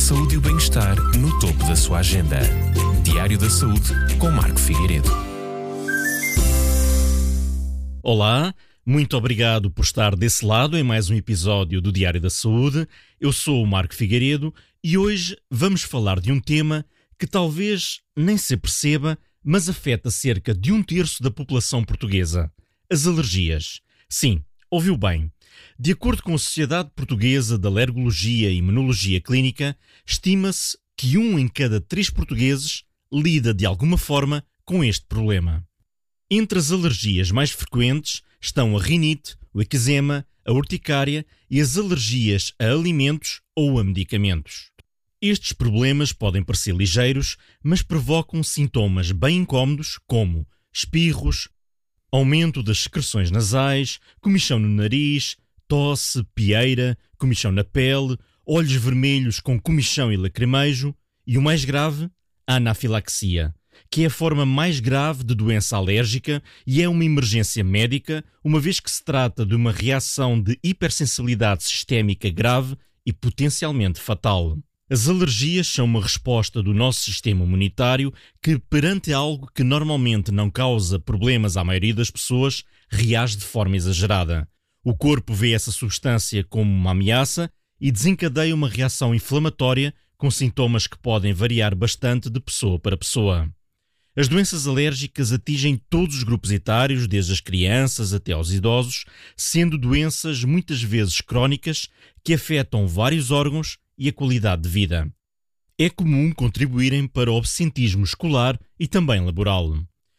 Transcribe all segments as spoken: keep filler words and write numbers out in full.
saúde e o bem-estar no topo da sua agenda. Diário da Saúde, com Marco Figueiredo. Olá, muito obrigado por estar desse lado em mais um episódio do Diário da Saúde. Eu sou o Marco Figueiredo e hoje vamos falar de um tema que talvez nem se perceba, mas afeta cerca de um terço da população portuguesa: as alergias. Sim, ouviu bem. De acordo com a Sociedade Portuguesa de Alergologia e Imunologia Clínica, estima-se que um em cada três portugueses lida de alguma forma com este problema. Entre as alergias mais frequentes estão a rinite, o eczema, a urticária e as alergias a alimentos ou a medicamentos. Estes problemas podem parecer ligeiros, mas provocam sintomas bem incómodos como espirros, aumento das secreções nasais, comichão no nariz, tosse, pieira, comichão na pele, olhos vermelhos com comichão e lacrimejo e, o mais grave, a anafilaxia, que é a forma mais grave de doença alérgica e é uma emergência médica, uma vez que se trata de uma reação de hipersensibilidade sistémica grave e potencialmente fatal. As alergias são uma resposta do nosso sistema imunitário que, perante algo que normalmente não causa problemas à maioria das pessoas, reage de forma exagerada. O corpo vê essa substância como uma ameaça e desencadeia uma reação inflamatória com sintomas que podem variar bastante de pessoa para pessoa. As doenças alérgicas atingem todos os grupos etários, desde as crianças até aos idosos, sendo doenças muitas vezes crónicas que afetam vários órgãos e a qualidade de vida. É comum contribuírem para o absentismo escolar e também laboral.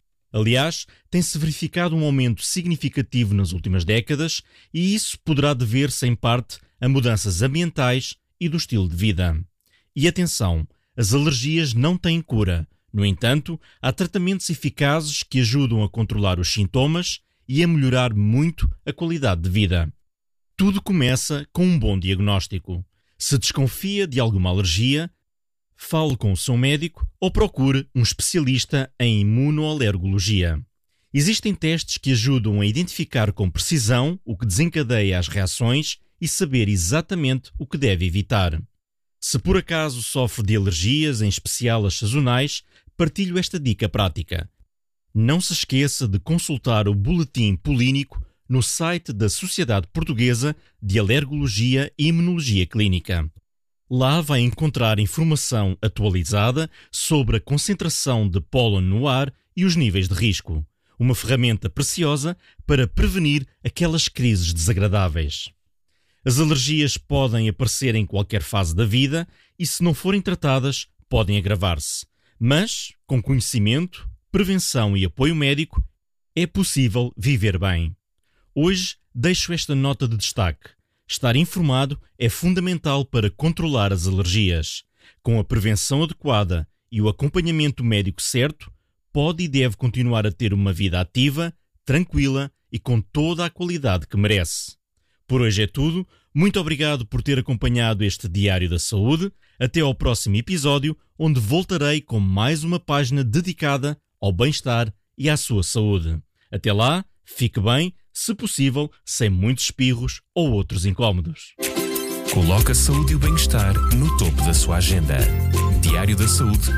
Aliás, tem-se verificado um aumento significativo nas últimas décadas e isso poderá dever-se em parte a mudanças ambientais e do estilo de vida. E atenção, as alergias não têm cura. No entanto, há tratamentos eficazes que ajudam a controlar os sintomas e a melhorar muito a qualidade de vida. Tudo começa com um bom diagnóstico. Se desconfia de alguma alergia, fale com o seu médico ou procure um especialista em imunoalergologia. Existem testes que ajudam a identificar com precisão o que desencadeia as reações e saber exatamente o que deve evitar. Se por acaso sofre de alergias, em especial as sazonais, partilho esta dica prática. Não se esqueça de consultar o boletim polínico no site da Sociedade Portuguesa de Alergologia e Imunologia Clínica. Lá vai encontrar informação atualizada sobre a concentração de pólen no ar e os níveis de risco, uma ferramenta preciosa para prevenir aquelas crises desagradáveis. As alergias podem aparecer em qualquer fase da vida e, se não forem tratadas, podem agravar-se. Mas, com conhecimento, prevenção e apoio médico, é possível viver bem. Hoje deixo esta nota de destaque. Estar informado é fundamental para controlar as alergias. Com a prevenção adequada e o acompanhamento médico certo, pode e deve continuar a ter uma vida ativa, tranquila e com toda a qualidade que merece. Por hoje é tudo. Muito obrigado por ter acompanhado este Diário da Saúde. Até ao próximo episódio, onde voltarei com mais uma página dedicada ao bem-estar e à sua saúde. Até lá, fique bem, se possível, sem muitos espirros ou outros incómodos. Coloque a saúde e o bem-estar no topo da sua agenda. Diário da Saúde,